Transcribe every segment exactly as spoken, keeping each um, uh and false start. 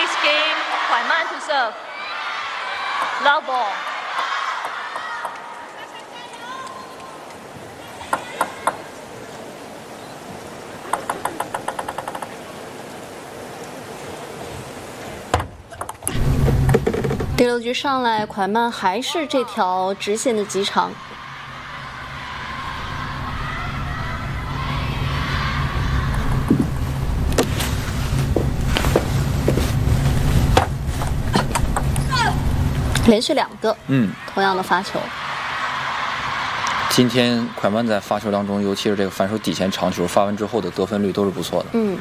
This game, 快慢 to serve. Love ball. 第六局上来，蒯曼还是这条直线的极长。连续两个， 嗯， 同样的发球。 今天蒯曼在发球当中，尤其是这个反手底线长球发完之后的得分率都是不错的。 嗯，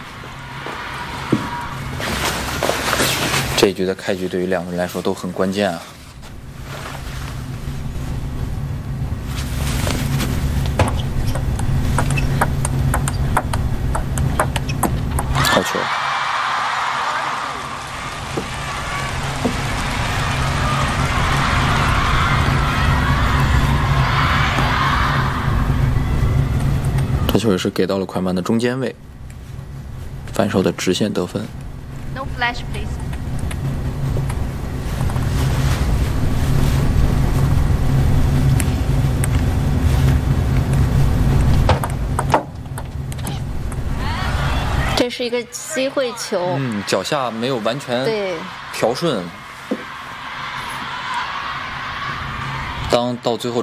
这一局的开局对于两个人来说都很关键啊。好球！这球也是给到了蒯曼的中间位，反手的直线得分。 No flash, please. 这是一个机会球。 嗯，脚下没有完全对调顺。当到最后。